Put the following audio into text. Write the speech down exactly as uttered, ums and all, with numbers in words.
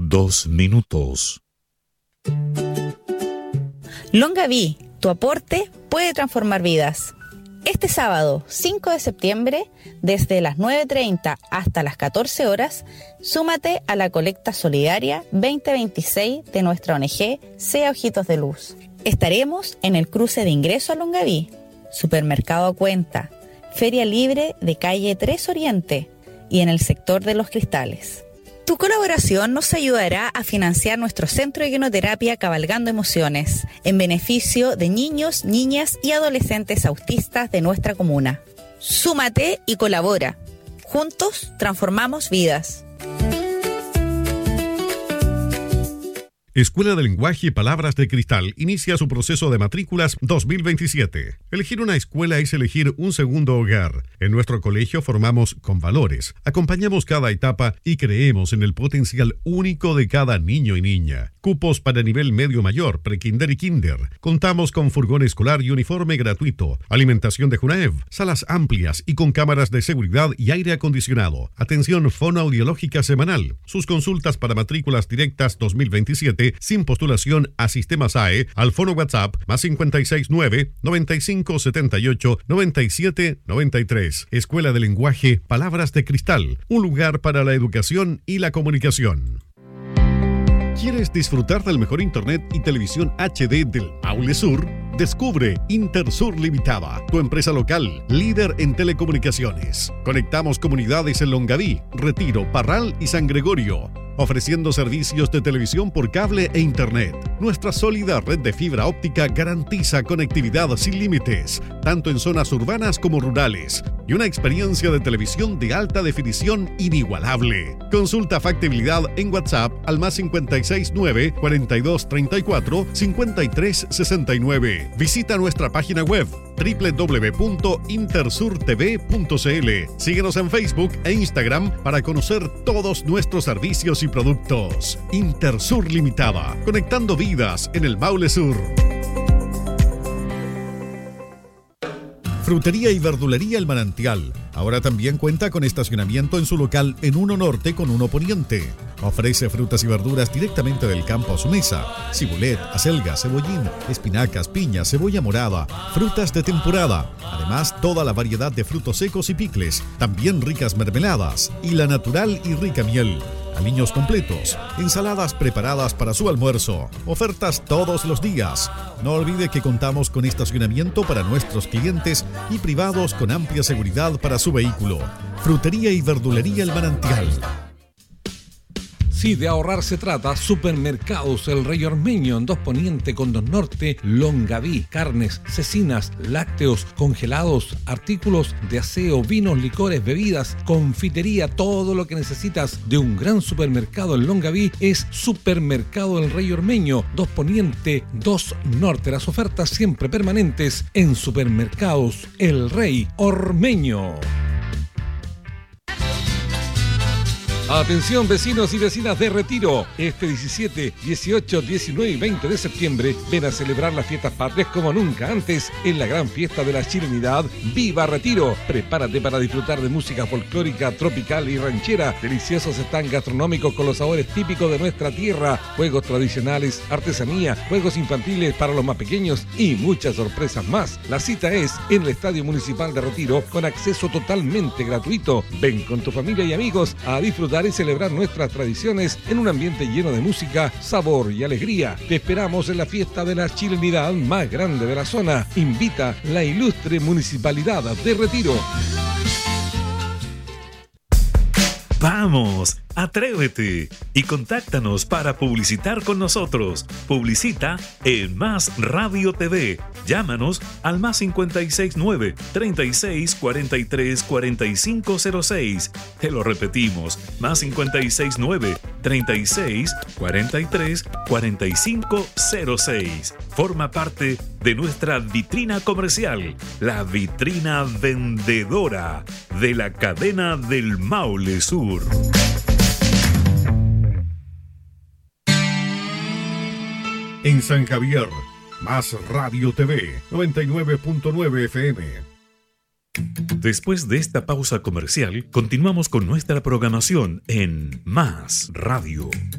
dos minutos. Longaví, tu aporte puede transformar vidas. Este sábado, cinco de septiembre, desde las nueve treinta hasta las catorce horas, súmate a la colecta solidaria veinte veintiséis de nuestra O N G Sea Ojitos de Luz. Estaremos en el cruce de ingreso a Longaví, Supermercado a Cuenta, Feria Libre de Calle tres Oriente y en el sector de Los Cristales. Tu colaboración nos ayudará a financiar nuestro centro de ionoterapia Cabalgando Emociones, en beneficio de niños, niñas y adolescentes autistas de nuestra comuna. Súmate y colabora. Juntos transformamos vidas. Escuela de Lenguaje y Palabras de Cristal inicia su proceso de matrículas dos mil veintisiete. Elegir una escuela es elegir un segundo hogar. En nuestro colegio formamos con valores, acompañamos cada etapa y creemos en el potencial único de cada niño y niña. Cupos para nivel medio mayor, prekinder y kinder. Contamos con furgón escolar y uniforme gratuito, alimentación de Junaev, salas amplias y con cámaras de seguridad y aire acondicionado. Atención fonoaudiológica semanal. Sus consultas para matrículas directas dos mil veintisiete sin postulación a sistemas A E al fono WhatsApp más cincuenta y seis nueve, noventa y cinco setenta y ocho, noventa y siete noventa y tres. Escuela de Lenguaje Palabras de Cristal, un lugar para la educación y la comunicación. ¿Quieres disfrutar del mejor internet y televisión H D del Maule Sur? Descubre Intersur Limitada, tu empresa local, líder en telecomunicaciones. Conectamos comunidades en Longaví, Retiro, Parral y San Gregorio, ofreciendo servicios de televisión por cable e internet. Nuestra sólida red de fibra óptica garantiza conectividad sin límites, tanto en zonas urbanas como rurales, y una experiencia de televisión de alta definición inigualable. Consulta factibilidad en WhatsApp al más cincuenta y seis nueve, cuarenta y dos treinta y cuatro, cincuenta y tres sesenta y nueve. Visita nuestra página web doble u doble u doble u punto intersur t v punto c l. Síguenos en Facebook e Instagram para conocer todos nuestros servicios y productos. Intersur Limitada, conectando vidas en el Maule Sur. Frutería y verdulería El Manantial. Ahora también cuenta con estacionamiento en su local en uno Norte con uno Poniente. Ofrece frutas y verduras directamente del campo a su mesa. Cibulet, acelga, cebollín, espinacas, piña, cebolla morada, frutas de temporada. Además, toda la variedad de frutos secos y picles. También ricas mermeladas y la natural y rica miel. Aliños completos, ensaladas preparadas para su almuerzo, ofertas todos los días. No olvide que contamos con estacionamiento para nuestros clientes y privados con amplia seguridad para su vehículo. Frutería y verdulería El Manantial. Si de ahorrar se trata, Supermercados El Rey Ormeño en dos Poniente con dos Norte, Longaví, carnes, cecinas, lácteos, congelados, artículos de aseo, vinos, licores, bebidas, confitería, todo lo que necesitas de un gran supermercado en Longaví es Supermercado El Rey Ormeño, dos Poniente, dos Norte. Las ofertas siempre permanentes en Supermercados El Rey Ormeño. Atención vecinos y vecinas de Retiro, este diecisiete, dieciocho, diecinueve y veinte de septiembre ven a celebrar las fiestas patrias como nunca antes en la gran fiesta de la chilenidad Viva Retiro. Prepárate para disfrutar de música folclórica, tropical y ranchera, deliciosos stands gastronómicos con los sabores típicos de nuestra tierra, juegos tradicionales, artesanía, juegos infantiles para los más pequeños y muchas sorpresas más. La cita es en el Estadio Municipal de Retiro con acceso totalmente gratuito. Ven con tu familia y amigos a disfrutar y celebrar nuestras tradiciones en un ambiente lleno de música, sabor y alegría. Te esperamos en la fiesta de la chilenidad más grande de la zona. Invita la ilustre Municipalidad de Retiro. ¡Vamos! ¡Atrévete! Y contáctanos para publicitar con nosotros. Publicita en Más Radio T V. Llámanos al más cincuenta y seis nueve, treinta y seis, cuarenta y tres, cuarenta y cinco cero seis. Te lo repetimos, más cincuenta y seis nueve, treinta y seis, cuarenta y tres, cuarenta y cinco cero seis. Forma parte de nuestra vitrina comercial, la vitrina vendedora de la cadena del Maule Sur. En San Javier, Más Radio T V, noventa y nueve punto nueve F M. Después de esta pausa comercial, continuamos con nuestra programación en Más Radio.